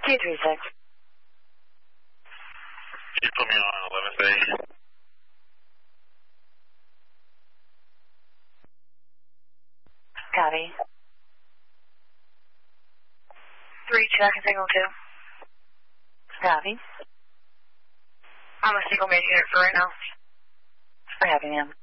236. You put me on 11th Bay. Copy. 3, check and signal 2. Copy. I'm a single man unit for right now. Copy, ma'am.